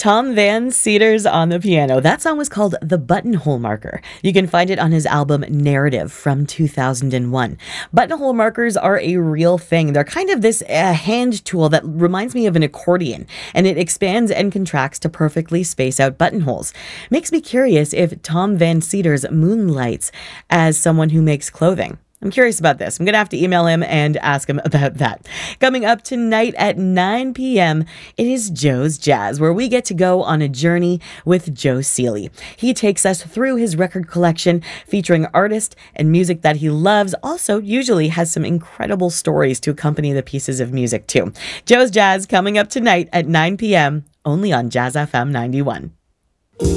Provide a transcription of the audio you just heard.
Tom Van Cedars on the piano. That song was called The Buttonhole Marker. You can find it on his album Narrative from 2001. Buttonhole markers are a real thing. They're kind of this hand tool that reminds me of an accordion, and it expands and contracts to perfectly space out buttonholes. Makes me curious if Tom Van Cedars moonlights as someone who makes clothing. I'm curious about this. I'm going to have to email him and ask him about that. Coming up tonight at 9 p.m., it is Joe's Jazz, where we get to go on a journey with Joe Seeley. He takes us through his record collection featuring artists and music that he loves. Also, usually has some incredible stories to accompany the pieces of music, too. Joe's Jazz coming up tonight at 9 p.m., only on Jazz FM 91.